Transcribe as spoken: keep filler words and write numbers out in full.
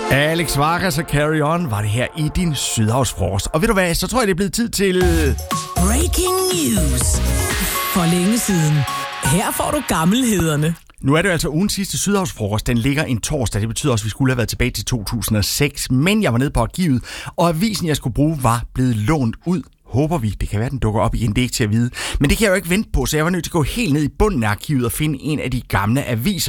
Alex Vargas og Carry On var det her i din Sydhavsfrokost. Og ved du hvad, så tror jeg, det er blevet tid til... Breaking news. For længe siden. Her får du gammelhederne. Nu er det jo altså ugens sidste Sydhavsfrokost. Den ligger en torsdag. Det betyder også, at vi skulle have været tilbage til to tusind og seks. Men jeg var nede på arkivet, og avisen, jeg skulle bruge, var blevet lånt ud. Håber vi. Det kan være, den dukker op igen. Det er ikke til at vide. Men det kan jeg jo ikke vente på, så jeg var nødt til at gå helt ned i bunden af arkivet og finde en af de gamle aviser.